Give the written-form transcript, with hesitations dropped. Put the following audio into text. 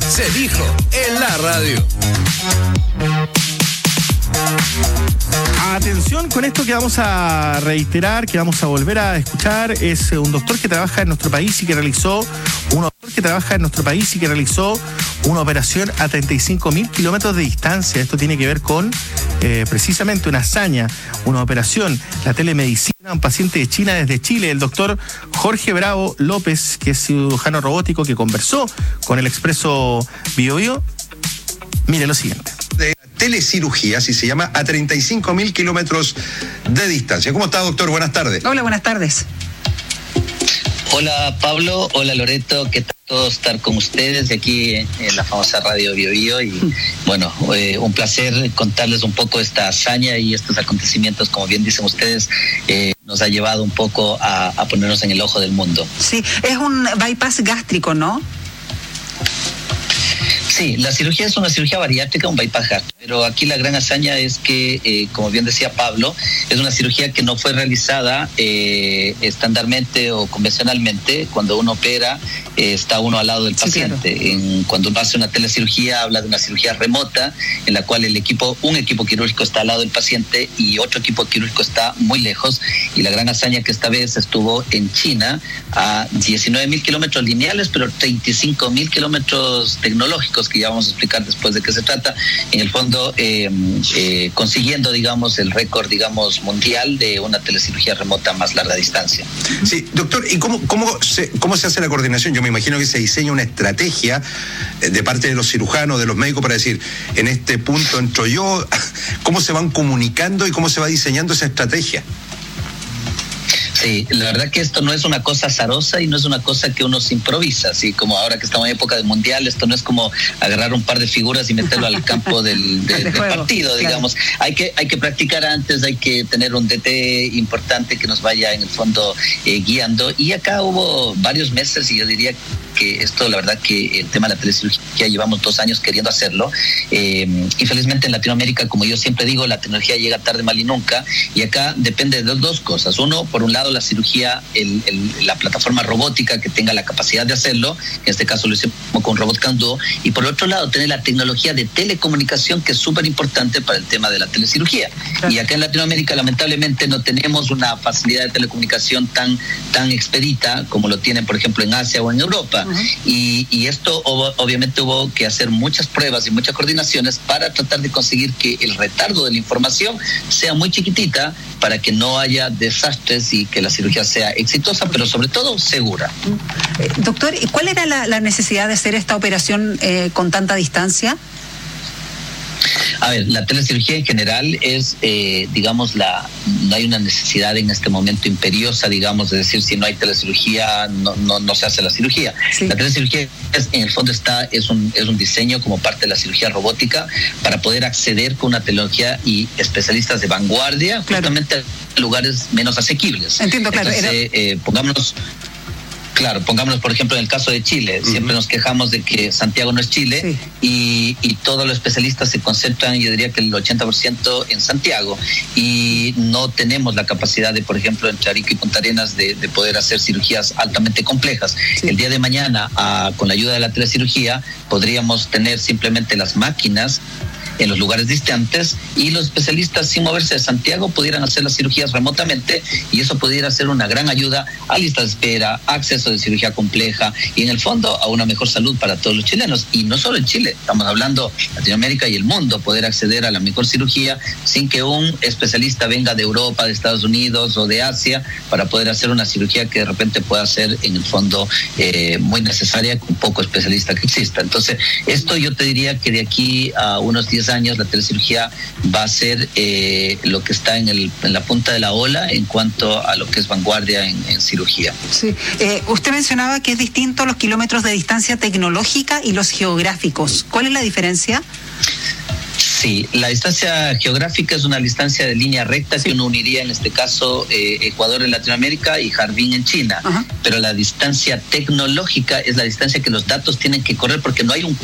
Se dijo en la radio. Atención con esto que vamos a reiterar, que vamos a volver a escuchar. Es un doctor que trabaja en nuestro país y que realizó una operación a 35.000 kilómetros de distancia. Esto tiene que ver con precisamente una hazaña, una operación, la telemedicina a un paciente de China desde Chile. El doctor Jorge Bravo López, que es cirujano robótico, que conversó con el Expreso Biobío. Mire lo siguiente. De telecirugía, así se llama, a 35.000 kilómetros de distancia. ¿Cómo está, doctor? Buenas tardes. Hola, buenas tardes. Hola Pablo, hola Loreto, ¿qué tal todos estar con ustedes de aquí en la famosa Radio Biobío? Y bueno, un placer contarles un poco esta hazaña y estos acontecimientos, como bien dicen ustedes, nos ha llevado un poco a ponernos en el ojo del mundo. Sí, es un bypass gástrico, ¿no? Sí, la cirugía es una cirugía bariátrica, un bypass gástrico, pero aquí la gran hazaña es que, como bien decía Pablo, es una cirugía que no fue realizada estándarmente o convencionalmente. Cuando uno opera, está uno al lado del paciente. Sí, claro. Cuando uno hace una telecirugía, habla de una cirugía remota, en la cual un equipo quirúrgico está al lado del paciente y otro equipo quirúrgico está muy lejos. Y la gran hazaña que esta vez estuvo en China, a 19.000 kilómetros lineales, pero 35.000 kilómetros tecnológicos, que ya vamos a explicar después de qué se trata, en el fondo consiguiendo, digamos, el récord, digamos, mundial de una telecirugía remota a más larga distancia. Sí, doctor, ¿y cómo se hace la coordinación? Yo me imagino que se diseña una estrategia de parte de los cirujanos, de los médicos, para decir, en este punto entro yo. ¿Cómo se van comunicando y cómo se va diseñando esa estrategia? Sí, la verdad que esto no es una cosa azarosa y no es una cosa que uno se improvisa, así como ahora que estamos en época de mundial. Esto no es como agarrar un par de figuras y meterlo al campo del partido, digamos. Claro. Hay que practicar antes, hay que tener un DT importante que nos vaya en el fondo guiando. Y acá hubo varios meses, y yo diría que esto, la verdad que el tema de la telecirugía llevamos 2 años queriendo hacerlo, y felizmente en Latinoamérica, como yo siempre digo, la tecnología llega tarde, mal y nunca, y acá depende de 2 cosas. Uno, por un lado, la cirugía, la plataforma robótica que tenga la capacidad de hacerlo, en este caso lo hicimos con RobotCam Duo, y por otro lado, tener la tecnología de telecomunicación, que es súper importante para el tema de la telecirugía. Claro. Y acá en Latinoamérica, lamentablemente, no tenemos una facilidad de telecomunicación tan expedita como lo tienen, por ejemplo, en Asia o en Europa. Uh-huh. Y esto obviamente hubo que hacer muchas pruebas y muchas coordinaciones para tratar de conseguir que el retardo de la información sea muy chiquitita, para que no haya desastres y que la cirugía sea exitosa, pero sobre todo segura. Doctor, ¿cuál era la necesidad de hacer esta operación con tanta distancia? A ver, la telecirugía en general es, digamos, no hay una necesidad en este momento imperiosa, digamos, de decir, si no hay telecirugía, no se hace la cirugía. Sí. La telecirugía en el fondo es un diseño como parte de la cirugía robótica para poder acceder con una tecnología y especialistas de vanguardia, claro, justamente a lugares menos asequibles. Entiendo, claro. Entonces, pongámonos, por ejemplo, en el caso de Chile. Uh-huh. Siempre nos quejamos de que Santiago no es Chile, sí, y todos los especialistas se concentran, yo diría que el 80% en Santiago, y no tenemos la capacidad de, por ejemplo, entre Arica y Punta Arenas de poder hacer cirugías altamente complejas. Sí. El día de mañana, con la ayuda de la telecirugía, podríamos tener simplemente las máquinas en los lugares distantes, y los especialistas, sin moverse de Santiago, pudieran hacer las cirugías remotamente, y eso pudiera ser una gran ayuda a listas de espera, acceso de cirugía compleja, y en el fondo a una mejor salud para todos los chilenos. Y no solo en Chile, estamos hablando Latinoamérica y el mundo, poder acceder a la mejor cirugía sin que un especialista venga de Europa, de Estados Unidos o de Asia para poder hacer una cirugía que de repente pueda ser en el fondo muy necesaria con poco especialista que exista. Entonces, esto yo te diría que de aquí a unos 10 años la telecirugía va a ser lo que está en la punta de la ola en cuanto a lo que es vanguardia en cirugía. Sí. Usted mencionaba que es distinto los kilómetros de distancia tecnológica y los geográficos. ¿Cuál es la diferencia? Sí, la distancia geográfica es una distancia de línea recta, sí, que uno uniría en este caso Ecuador en Latinoamérica y Harbin en China. Uh-huh. Pero la distancia tecnológica es la distancia que los datos tienen que correr, porque no hay un